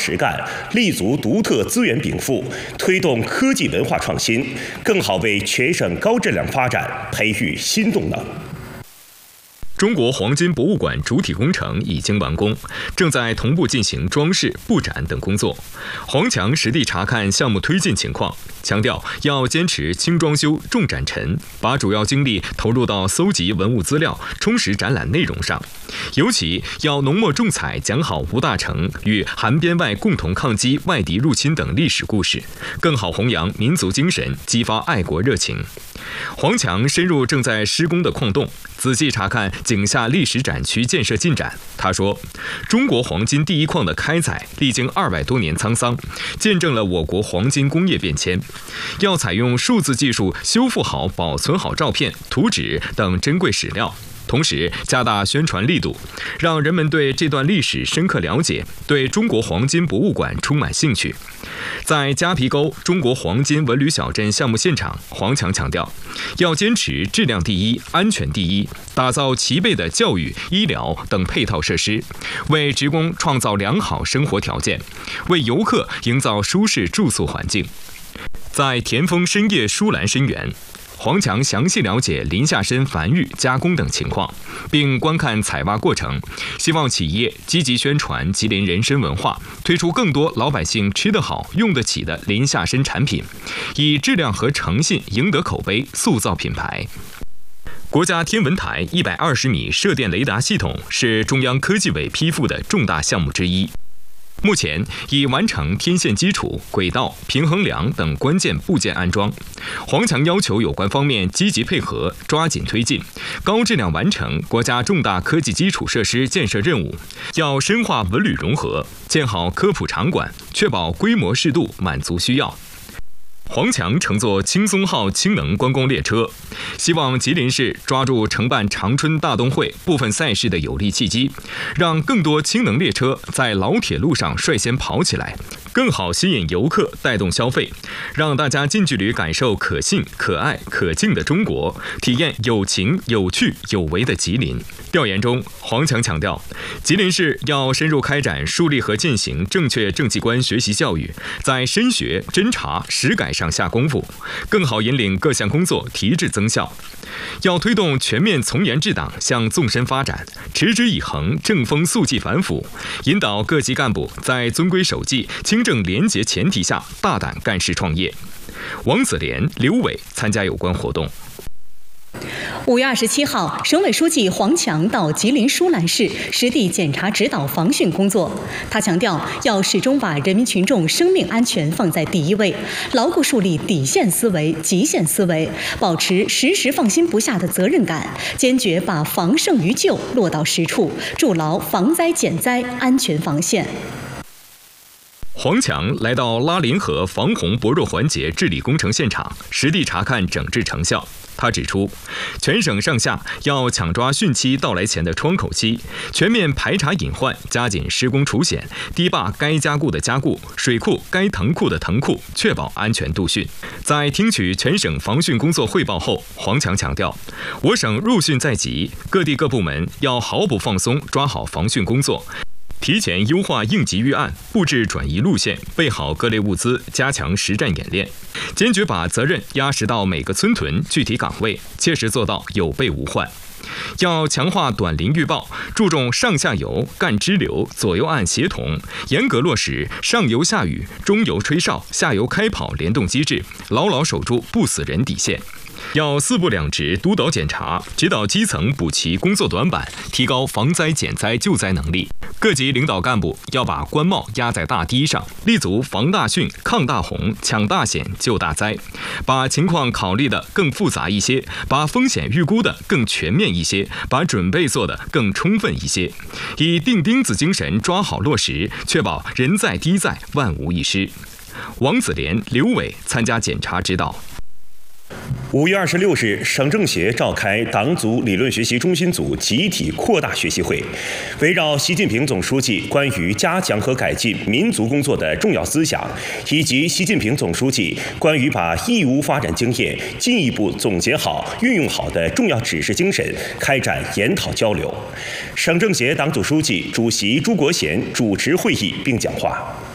实干，立足独特资源禀赋，推动科技文化创新，更好为全省高质量发展培育新动能。 中国黄金博物馆主体工程已经完工，正在同步进行装饰、布展等工作。黄强实地查看项目推进情况，强调要坚持轻装修、重展陈，把主要精力投入到搜集文物资料、充实展览内容上。尤其要浓墨重彩讲好吴大成与韩边外共同抗击外敌入侵等历史故事，更好弘扬民族精神，激发爱国热情。黄强深入正在施工的矿洞，仔细查看井下历史展区建设进展。他说，中国黄金第一矿的开采历经200多年沧桑，见证了我国黄金工业变迁。要采用数字技术修复好、保存好照片、图纸等珍贵史料，同时加大宣传力度，让人们对这段历史深刻了解，对中国黄金博物馆充满兴趣。在夹皮沟中国黄金文旅小镇项目现场，黄强强调，要坚持质量第一、安全第一，打造齐备的教育、医疗等配套设施，为职工创造良好生活条件，为游客营造舒适住宿环境。在田丰深业疏兰参园，黄强详细了解林下参繁育、加工等情况，并观看采挖过程，希望企业积极宣传吉林人参文化，推出更多老百姓吃得好、用得起的林下参产品，以质量和诚信赢得口碑，塑造品牌。国家天文台120米射电雷达系统是中央科技委批复的重大项目之一。目前已完成天线基础、轨道、平衡梁等关键部件安装。黄强要求有关方面积极配合，抓紧推进，高质量完成国家重大科技基础设施建设任务。要深化文旅融合，建好科普场馆，确保规模适度，满足需要。黄强乘坐青松号氢能观光列车，希望吉林市抓住承办长春大冬会部分赛事的有利契机，让更多氢能列车在老铁路上率先跑起来，更好吸引游客，带动消费，让大家近距离感受可信、可爱、可敬的中国，体验有情、有趣、有为的吉林。调研中，黄强强调，吉林市要深入开展树立和践行正确政绩观学习教育，在深学、侦查、实改上下功夫，更好引领各项工作提质增效。要推动全面从严治党向纵深发展，持之以恒、正风肃纪反腐，引导各级干部在遵规守纪、清正廉洁前提下大胆干事创业。王子莲、刘伟参加有关活动。 5月27号，省委书记黄强到吉林舒兰市实地检查指导防汛工作。他强调，要始终把人民群众生命安全放在第一位，牢固树立底线思维、极限思维，保持时时放心不下的责任感，坚决把防胜于救落到实处，筑牢防灾减灾安全防线。 黄强来到拉林河防洪薄弱环节治理工程现场，实地查看整治成效。他指出，全省上下要抢抓汛期到来前的窗口期，全面排查隐患，加紧施工除险，堤坝该加固的加固，水库该腾库的腾库，确保安全度汛。在听取全省防汛工作汇报后，黄强强调，我省入汛在即，各地各部门要毫不放松抓好防汛工作，提前优化应急预案，布置转移路线，备好各类物资，加强实战演练，坚决把责任压实到每个村屯具体岗位，切实做到有备无患。要强化短临预报，注重上下游、干支流、左右岸协同，严格落实上游下雨、中游吹哨、下游开跑联动机制，牢牢守住不死人底线。要四部两直督导检查，指导基层补齐工作短板，提高防灾减灾救灾能力。各级领导干部要把官帽压在大堤上，立足防大汛、抗大洪、抢大险、救大灾，把情况考虑的更复杂一些，把风险预估的更全面一些，把准备做得更充分一些，以钉钉子精神抓好落实，确保人在堤在，万无一失。王子莲、刘伟参加检查指导。 5月26日，省政协召开党组理论学习中心组集体扩大学习会，围绕习近平总书记关于加强和改进民族工作的重要思想，以及习近平总书记关于把义乌发展经验进一步总结好、运用好的重要指示精神，开展研讨交流。省政协党组书记、主席朱国贤主持会议并讲话。